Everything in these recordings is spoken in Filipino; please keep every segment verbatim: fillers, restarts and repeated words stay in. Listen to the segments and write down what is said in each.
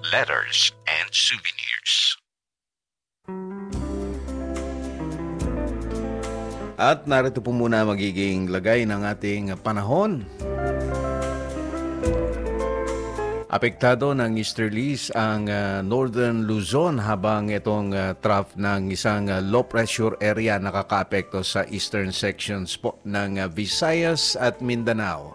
letters, and souvenirs. At narito po muna magiging lagay ng ating panahon. Apektado ng easterlies ang uh, northern Luzon habang itong uh, trough ng isang uh, low pressure area nakakaapekto sa eastern sections po ng uh, Visayas at Mindanao.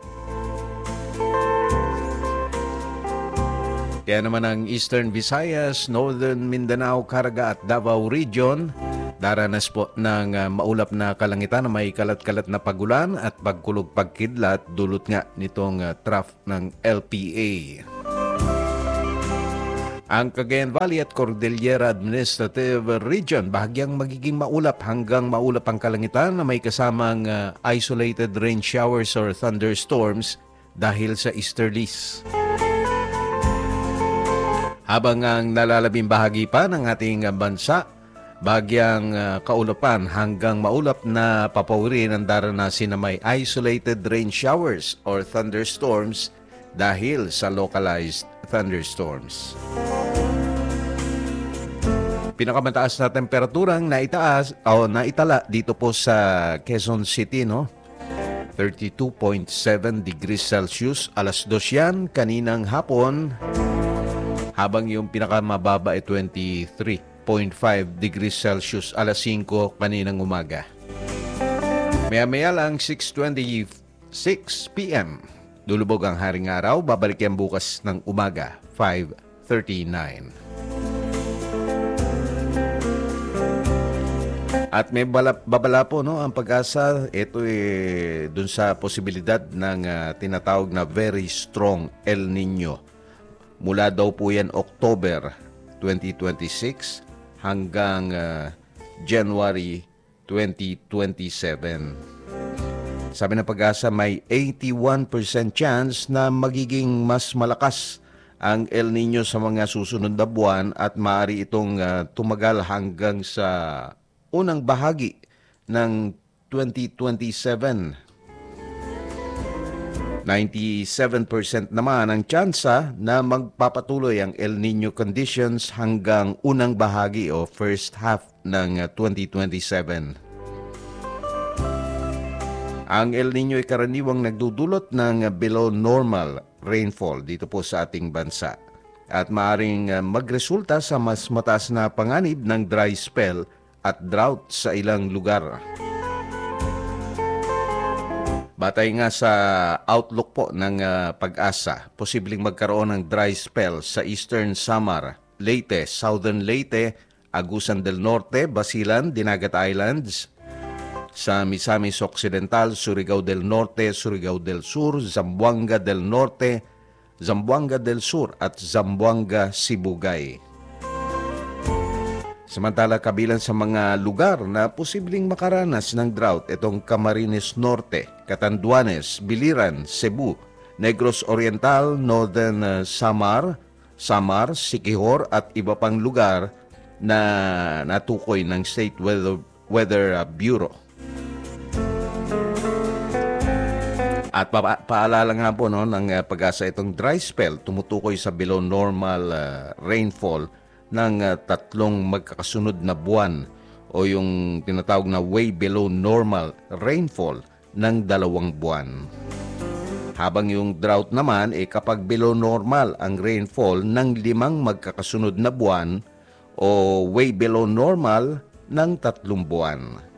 Kaya naman ang Eastern Visayas, Northern Mindanao, Caraga at Davao Region daranas po ng uh, maulap na kalangitan na may kalat-kalat na pagulan at pagkulog-pagkidlat dulot nga nitong uh, trough ng L P A. Ang Cagayan Valley at Cordillera Administrative Region bahagyang magiging maulap hanggang maulap ang kalangitan na may kasamang uh, isolated rain showers or thunderstorms dahil sa easterlies. Habang ang nalalabing bahagi pa ng ating bansa, bagyang uh, kaulapan hanggang maulap na papawirin ang daranasin na may isolated rain showers or thunderstorms dahil sa localized thunderstorms. Pinakamataas na temperaturang naitaas o naitala dito po sa Quezon City, no? thirty-two point seven degrees Celsius, alas dos yan kaninang hapon. Habang yung pinakamababa ay twenty-three point five degrees Celsius, alas singko kaninang umaga. Maya-maya lang six twenty-six p m Lulubog ang haring araw, babalik yan bukas ng umaga, five thirty-nine. At may bala, babala po no, ang Pag-asa, ito eh, dun sa posibilidad ng uh, tinatawag na very strong El Nino. Mula daw po yan October twenty twenty-six hanggang uh, January twenty twenty-seven. Sabi ng Pag-asa, may eighty-one percent chance na magiging mas malakas ang El Nino sa mga susunod na buwan at maaari itong uh, tumagal hanggang sa unang bahagi ng twenty twenty-seven. ninety-seven percent naman ang tsansa na magpapatuloy ang El Nino conditions hanggang unang bahagi o first half ng twenty twenty-seven. Ang El Nino ay karaniwang nagdudulot ng below normal rainfall dito po sa ating bansa at maaaring magresulta sa mas mataas na panganib ng dry spell at drought sa ilang lugar. Batay nga sa outlook po ng uh, Pag-asa, posibleng magkaroon ng dry spell sa Eastern Samar, Leyte, Southern Leyte, Agusan del Norte, Basilan, Dinagat Islands, sa Misamis Occidental, Surigao del Norte, Surigao del Sur, Zamboanga del Norte, Zamboanga del Sur at Zamboanga Sibugay. Samantala, kabilang sa mga lugar na posibleng makaranas ng drought, itong Camarines Norte, Catanduanes, Biliran, Cebu, Negros Oriental, Northern uh, Samar, Samar, Siquijor at iba pang lugar na natukoy ng State Weather, Weather Bureau. At pa- paalala nga po no, ng uh, Pag-asa, itong dry spell tumutukoy sa below normal uh, rainfall ng uh, tatlong magkakasunod na buwan o yung tinatawag na way below normal rainfall ng dalawang buwan. Habang yung drought naman ay eh, kapag below normal ang rainfall ng limang magkakasunod na buwan o way below normal ng tatlong buwan.